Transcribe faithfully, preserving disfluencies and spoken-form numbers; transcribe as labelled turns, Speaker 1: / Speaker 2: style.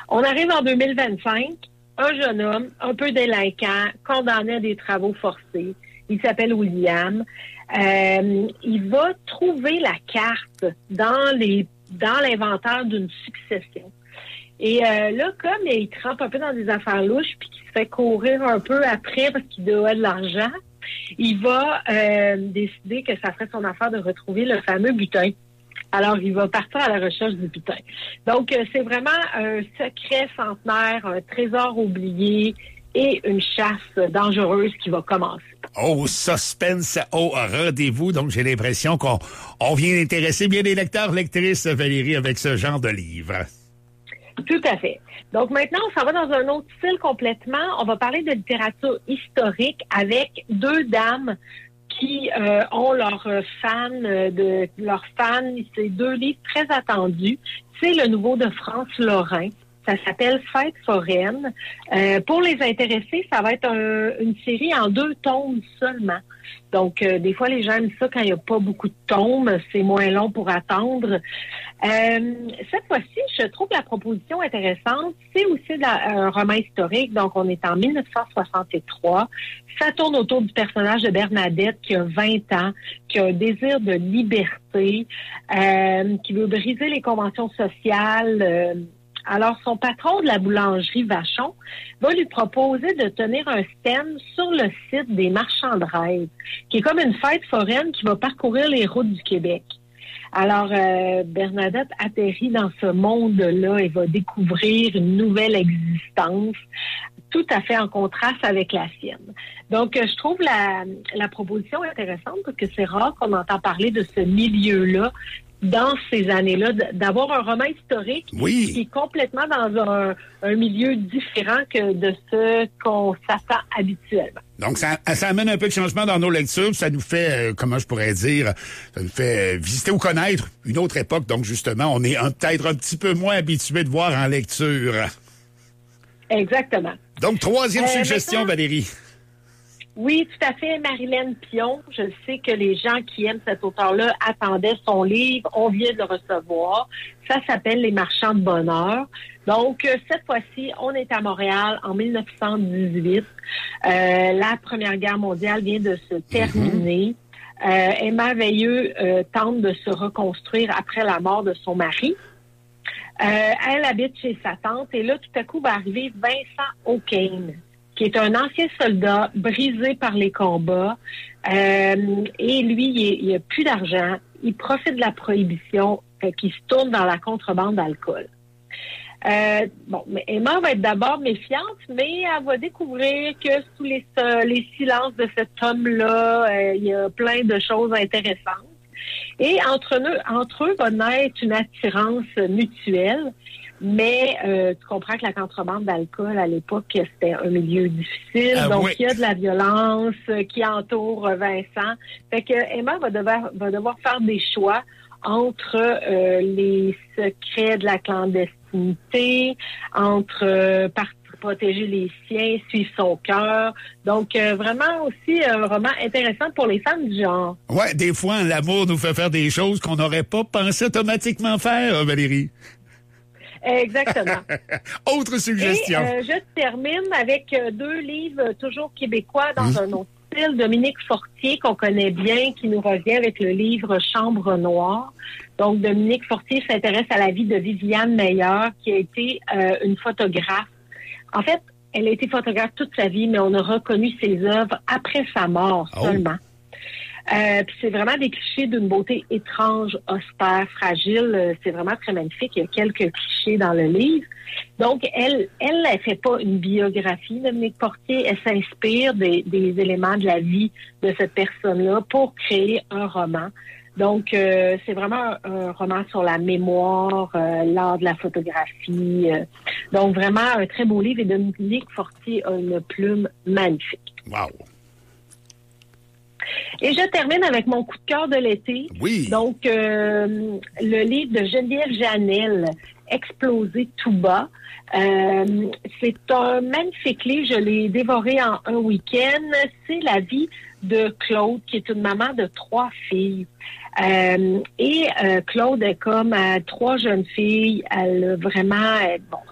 Speaker 1: On arrive en deux mille vingt-cinq, un jeune homme, un peu délinquant, condamné à des travaux forcés. Il s'appelle William. Euh, il va trouver la carte dans les dans l'inventaire d'une succession. Et euh, là, comme il trempe un peu dans des affaires louches, puis qu'il se fait courir un peu après parce qu'il doit de l'argent, il va euh, décider que ça ferait son affaire de retrouver le fameux butin. Alors, il va partir à la recherche du butin. Donc, euh, c'est vraiment un secret centenaire, un trésor oublié et une chasse dangereuse qui va commencer.
Speaker 2: Oh, suspense au rendez-vous. Donc, j'ai l'impression qu'on on vient d'intéresser bien les lecteurs, lectrices, Valérie, avec ce genre de livre.
Speaker 1: Tout à fait. Donc, maintenant, on s'en va dans un autre style complètement. On va parler de littérature historique avec deux dames qui euh, ont leurs fans, de leurs fans. C'est deux livres très attendus. C'est le nouveau de France Lorrain. Ça s'appelle Fête foraine. Euh, pour les intéressés, ça va être un, une série en deux tomes seulement. Donc, euh, des fois, les gens aiment ça quand il n'y a pas beaucoup de tomes. C'est moins long pour attendre. Euh, cette fois-ci, je trouve la proposition intéressante. C'est aussi de la, un roman historique. Donc, on est en dix-neuf cent soixante-trois. Ça tourne autour du personnage de Bernadette qui a vingt ans, qui a un désir de liberté, euh, qui veut briser les conventions sociales. Euh, Alors, son patron de la boulangerie Vachon va lui proposer de tenir un stand sur le site des marchands de rêve, qui est comme une fête foraine qui va parcourir les routes du Québec. Alors, euh, Bernadette atterrit dans ce monde-là et va découvrir une nouvelle existence, tout à fait en contraste avec la sienne. Donc, je trouve la, la proposition intéressante parce que c'est rare qu'on entend parler de ce milieu-là dans ces années-là, d'avoir un roman historique
Speaker 2: oui.
Speaker 1: qui est complètement dans un, un milieu différent que de ce qu'on s'attend habituellement.
Speaker 2: Donc, ça, ça amène un peu de changement dans nos lectures. Ça nous fait, euh, comment je pourrais dire, ça nous fait visiter ou connaître une autre époque. Donc, justement, on est un, peut-être un petit peu moins habitué de voir en lecture.
Speaker 1: Exactement.
Speaker 2: Donc, troisième
Speaker 1: euh,
Speaker 2: suggestion, Valérie.
Speaker 1: Oui, tout à fait, Marilyn Pion. Je sais que les gens qui aiment cet auteur-là attendaient son livre. On vient de le recevoir. Ça s'appelle Les Marchands de bonheur. Donc, euh, cette fois-ci, on est à Montréal en dix-neuf cent dix-huit. Euh, la Première Guerre mondiale vient de se terminer. Mm-hmm. Euh, Emma Veilleux euh, tente de se reconstruire après la mort de son mari. Euh, elle habite chez sa tante et là, tout à coup, va arriver Vincent O'Kane, qui est un ancien soldat brisé par les combats. Euh, et lui, il n'a plus d'argent. Il profite de la prohibition euh, qui se tourne dans la contrebande d'alcool. Euh, bon, mais Emma va être d'abord méfiante, mais elle va découvrir que sous les, euh, les silences de cet homme-là, euh, il y a plein de choses intéressantes. Et entre eux, entre eux va naître une attirance mutuelle. Mais euh, tu comprends que la contrebande d'alcool, à l'époque, c'était un milieu difficile.
Speaker 2: Ah,
Speaker 1: donc,
Speaker 2: oui.
Speaker 1: il y a de la violence euh, qui entoure Vincent. Fait que Emma va devoir, va devoir faire des choix entre euh, les secrets de la clandestinité, entre euh, partir protéger les siens, suivre son cœur. Donc, euh, vraiment aussi un roman intéressant pour les fans du genre.
Speaker 2: Ouais, des fois, l'amour nous fait faire des choses qu'on n'aurait pas pensé automatiquement faire, Valérie.
Speaker 1: Exactement.
Speaker 2: Autre suggestion.
Speaker 1: Et euh, je termine avec euh, deux livres toujours québécois dans mmh. un autre style. Dominique Fortier, qu'on connaît bien, qui nous revient avec le livre Chambre noire. Donc, Dominique Fortier s'intéresse à la vie de Viviane Meilleur, qui a été euh, une photographe. En fait, elle a été photographe toute sa vie, mais on a reconnu ses œuvres après sa mort oh. seulement. Euh, puis c'est vraiment des clichés d'une beauté étrange, austère, fragile. C'est vraiment très magnifique. Il y a quelques clichés dans le livre. Donc, elle, elle, elle fait pas une biographie, Dominique Fortier. Elle s'inspire des, des éléments de la vie de cette personne-là pour créer un roman. Donc, euh, c'est vraiment un, un roman sur la mémoire, euh, l'art de la photographie. Euh, donc, vraiment un très beau livre. Et Dominique Fortier a une plume magnifique.
Speaker 2: Wow!
Speaker 1: Et je termine avec mon coup de cœur de l'été.
Speaker 2: Oui.
Speaker 1: Donc, euh, le livre de Geneviève Janel, Exploser tout bas. Euh, c'est un magnifique livre. Je l'ai dévoré en un week-end. C'est la vie de Claude, qui est une maman de trois filles. Euh, et euh, Claude est comme euh, trois jeunes filles. Elle a vraiment, euh, bon,